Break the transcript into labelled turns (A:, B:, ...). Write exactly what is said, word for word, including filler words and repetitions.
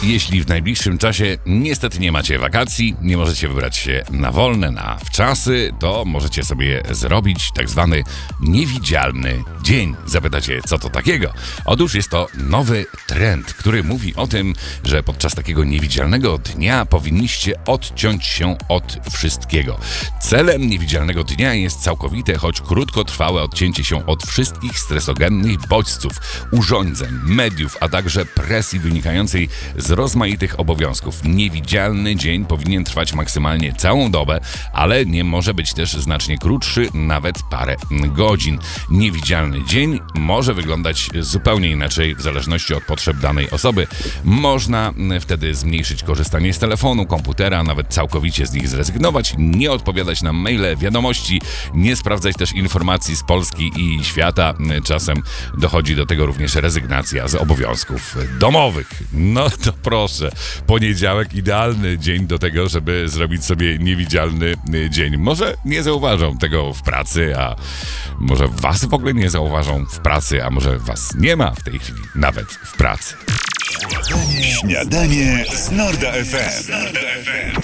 A: Jeśli w najbliższym czasie niestety nie macie wakacji, nie możecie wybrać się na wolne, na wczasy, to możecie sobie zrobić tak zwany niewidzialny dzień. Zapytacie, co to takiego? Otóż jest to nowy trend, który mówi o tym, że podczas takiego niewidzialnego dnia powinniście odciąć się od wszystkiego. Celem niewidzialnego dnia jest całkowite, choć krótkotrwałe odcięcie się od wszystkich stresogennych bodźców, urządzeń, mediów, a także presji wynikającej z rozmaitych obowiązków. Niewidzialny dzień powinien trwać maksymalnie całą dobę, ale nie może być też znacznie krótszy, nawet parę godzin. Niewidzialny dzień może wyglądać zupełnie inaczej w zależności od potrzeb danej osoby. Można wtedy zmniejszyć korzystanie z telefonu, komputera, nawet całkowicie z nich zrezygnować, nie odpowiadać na maile, wiadomości, nie sprawdzać też informacji z Polski i świata. Czasem dochodzi do tego również rezygnacja z obowiązków domowych. No to proszę, poniedziałek idealny dzień do tego, żeby zrobić sobie niewidzialny dzień. Może nie zauważą tego w pracy, a może was w ogóle nie zauważą w pracy, a może was nie ma w tej chwili nawet w pracy.
B: Śniadanie z Norda F M.